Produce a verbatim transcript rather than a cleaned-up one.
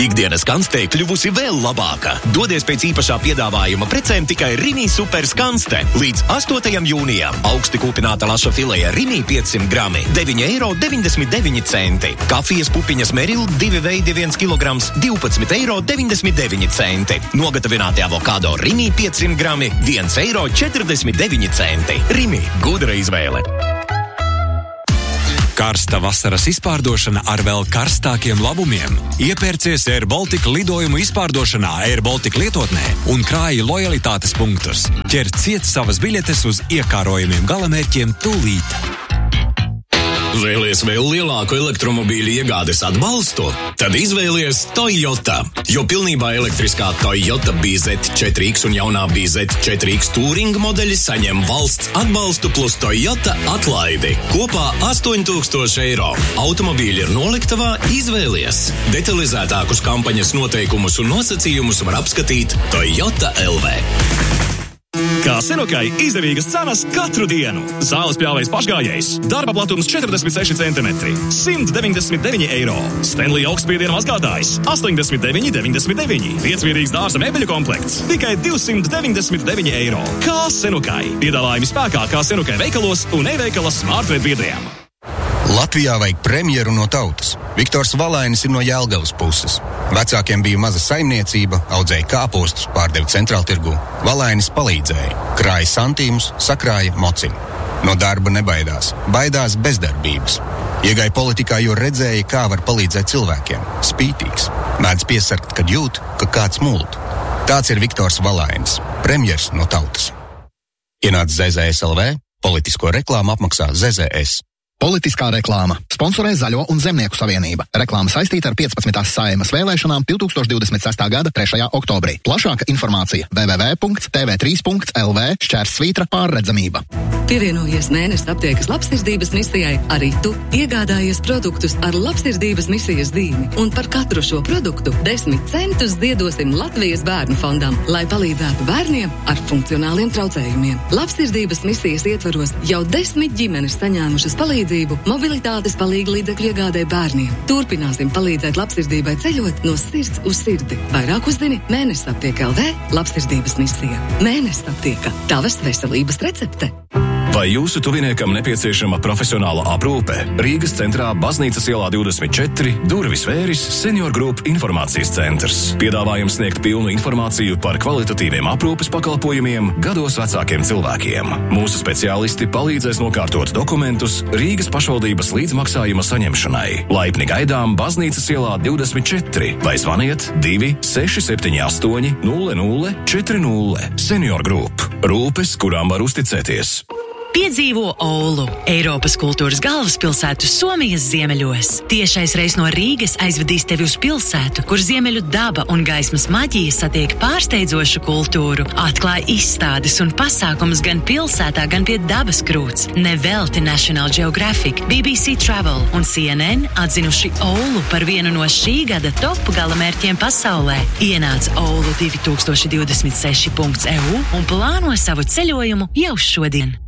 Ikdienas skanstē kļuvusi vēl labāka. Dodies pēc īpašā piedāvājuma precēm tikai Rimi Super Skanste. Līdz astotajam jūnijam augsti kūpināta laša fileja Rimi piecsimt grami, deviņi eiro deviņdesmit deviņi centi. Kafijas pupiņas Meril divi veidi viens kilograms, divpadsmit eiro deviņdesmit deviņi centi. Nogatavināti avokado Rimi piecsimt grami, viens eiro četrdesmit deviņi centi. Rimi, gudra izvēle. Karsta vasaras izpārdošana ar vēl karstākiem labumiem. Iepērcies Air Baltica lidojumu izpārdošanā Air Baltica lietotnē un krāji lojalitātes punktus. Ķer ciet savas biļetes uz iekārojumiem galamērķiem tūlīt. Vēlies vēl lielāku elektromobīļu iegādes atbalstu? Tad izvēlies Toyota, jo pilnībā elektriskā Toyota B Z četri X un jaunā B Z četri X Touring modeļi saņem valsts atbalstu plus Toyota atlaidi. Kopā astoņi tūkstoši eiro. Automobīļi ir noliktavā, izvēlies. Detalizētākus kampaņas noteikumus un nosacījumus var apskatīt Toyota L V. Kā Senukai izdevīgas cenas katru dienu. Zāles pļāvējs pašgājējs. Darba platums četrdesmit seši centimetri. simt deviņdesmit deviņi eiro. Stanley augstspiediena mazgātājs. astoņdesmit deviņi deviņdesmit deviņi. Piecvietīgs dārza mēbeļu komplekts. Tikai divsimt deviņdesmit deviņi eiro. Kā Senukai. Piedāvājumi spēkā kā Senukai veikalos un e-veikala Smartred biedriem. Latvijā vajag premjeru no tautas. Viktors Valainis ir no Jelgavas puses. Vecākiem bija maza saimniecība, audzēja kāpostus, pārdeva centrāltirgū. Valainis palīdzēja, krāja santīmus, sakrāja mocim. No darba nebaidās, baidās bezdarbības. Iegāja politikā, jo redzēja, kā var palīdzēt cilvēkiem. Spītīgs, mēdz piesargt, kad jūt, ka kāds mult. Tāds ir Viktors Valainis, premjers no tautas. Ienāc Z Z S L V, politisko reklāmu apmaksā Z Z S. Politiskā reklāma. Sponsorē Zaļo un Zemnieku savienība. Reklāma saistīta ar piecpadsmitās Saeimas vēlēšanām divtūkstoš divdesmit sestā gada trešajā oktobrī. Plašāka informācija w w w punkts t v trīs punkts l v šķērsvītra pārredzamība. Pievienojies Mēness aptiekas labsirdības misijai, arī tu iegādājies produktus ar labsirdības misijas zīmi. Un par katru šo produktu desmit centus ziedosim Latvijas bērnu fondam, lai palīdzētu bērniem ar funkcionāliem traucējumiem. Labsirdības misijas ietvaros jau desmit ģimenes saņēmušas palīdzību mobilitātes palīga līdzekļu iegādē bērniem. Turpināsim palīdzēt labsirdībai ceļot no sirds uz sirdi. Vairāk uzzini Mēness aptieka L V labsirdības misija. Mēness aptieka. Tavas veselības recepte. Vai jūsu tuviniekam nepieciešama profesionāla aprūpe? Rīgas centrā Baznīcas ielā divdesmit četri durvis vēris Senior Group informācijas centrs. Piedāvājums sniegt pilnu informāciju par kvalitatīviem aprūpes pakalpojumiem gados vecākiem cilvēkiem. Mūsu speciālisti palīdzēs nokārtot dokumentus Rīgas pašvaldības līdzmaksājuma saņemšanai. Laipni gaidām Baznīcas ielā divdesmit četri vai zvaniet divi seši septiņi astoņi nulle nulle četri nulle. Senior Group. Rūpes, kurām var uzticēties. Piedzīvo Oulu, Eiropas kultūras galvaspilsētu Somijas ziemeļos. Tiešais reis no Rīgas aizvedīs tevi uz pilsētu, kur ziemeļu daba un gaismas maģija satiek pārsteidzošu kultūru, atklāja izstādes un pasākumus gan pilsētā, gan pie dabas krūts. Nevelti National Geographic, B B C Travel un C N N atzinuši Oulu par vienu no šī gada top galamērķiem pasaulē. Ienāc oulu divi tūkstoši divdesmit seši punkts e u un plāno savu ceļojumu jau šodien.